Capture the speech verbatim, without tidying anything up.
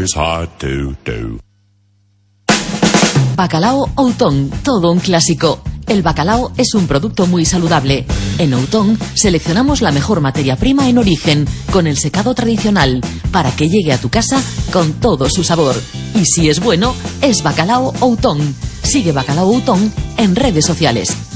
is hard to do. Bacalao Outón, todo un clásico. El bacalao es un producto muy saludable. En Outón seleccionamos la mejor materia prima en origen, con el secado tradicional, para que llegue a tu casa con todo su sabor. Y si es bueno, es Bacalao Outón. Sigue Bacalao Outón en redes sociales.